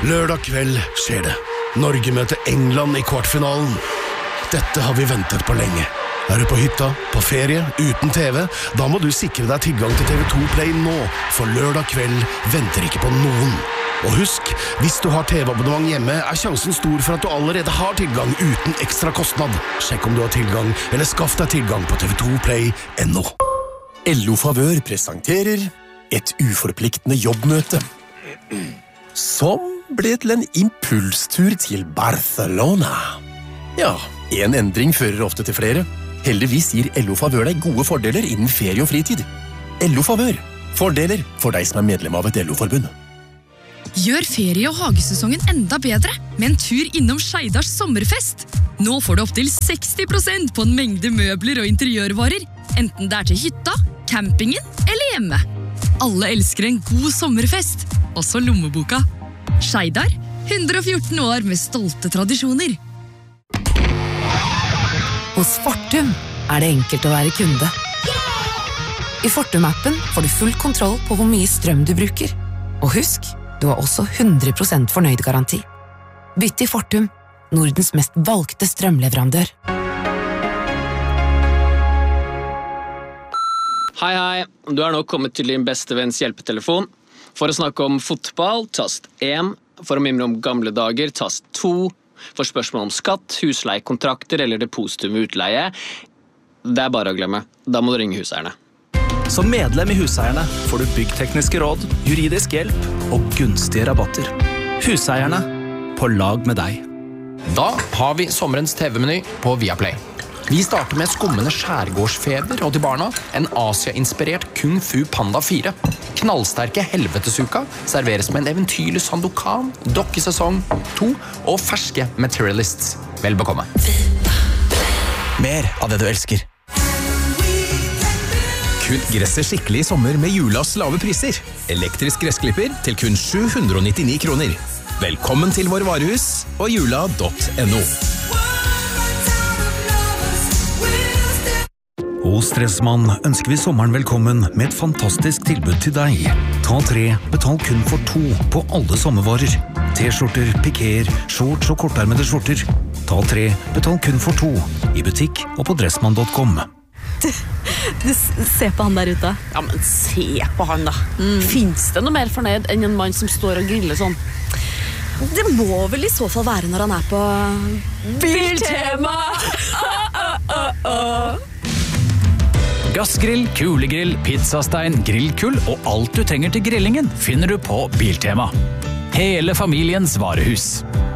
Lørdag kveld skjer det. Norge møter England i kvartfinalen. Dette har vi ventet på lenge. Er du på hytta, på ferie, uten TV? Da må du sikre deg tilgang til TV2 Play nå, for lørdag kveld venter ikke på noen. Og husk, hvis du har TV-abonnement hjemme, er sjansen stor for at du allerede har tilgang uten ekstra kostnad. Sjekk om du har tilgang, eller skaff deg tilgang på tv2play.no. LO Favør presenterer et uforpliktende jobbmøte, som ble til en impulstur til Barcelona. Ja, en endring fører ofte til flere. Heldigvis gir LO Favør deg gode fordeler innen ferie og fritid. LO Favør. Fordeler for deg som er medlem av et LO-forbund. Gjør ferie- og hagesesongen enda bedre med en tur innom Skeidars sommerfest. Nå får du opp til 60% på en mengde møbler og interiørvarer, enten det er til hytta, campingen eller hjemme. Alle elsker en god sommerfest, også lommeboka. Skeidar, 114 år med stolte tradisjoner. Hos Fortum er det enkelt å være kunde. I Fortum-appen får du full kontroll på hvor mye strøm du bruker. Og husk, du har også 100% fornøyd-garanti. Bytt til Fortum, Nordens mest valgte strømleverandør. Hei, hei. Du er nå kommet til din beste venns hjelpetelefon. For å snakke om fotball, tast 1. For å mimre om gamle dager, tast 2. For spørsmål om skatt, husleiekontrakter eller depositum ved utleie, det er bare å glemme. Da må du ringe huseierne. Som medlem i Huseierne får du byggtekniske råd, juridisk hjelp og gunstige rabatter. Huseierne, på lag med deg. Da har vi sommerens TV-meny på Viaplay. Vi starter med skummende skjærgårdsfeber og til barna en Asia-inspirert Kung Fu Panda 4. Knallsterke helvetesuka serveres med en eventyrlig Sandokan, dokkesesong 2 og ferske Materialists. Vel bekomme. Mer av det du elsker. Kutt gresset skikkelig i sommer med Julas lave priser. Elektrisk gressklipper til kun 799 kroner. Velkommen til vår varehus og jula.no. Hos Dressmann ønsker vi sommeren velkommen med et fantastisk tilbud til deg. Ta 3, betal kun for 2 på alle sommervarer. T-skjorter, pikéer, shorts og kortarmede skjorter. Ta 3, betal kun for 2 i butikk og på dressmann.com. Du, se på han der ute. Ja, men se på han da. Finns det noe mer fornøyd enn en mann som står og griller sånn? Det må vel i så fall være når han er på Biltema! Gassgrill, kulegrill, pizzastein, grillkull og alt du trenger til grillingen finner du på Biltema. Hele familiens varehus.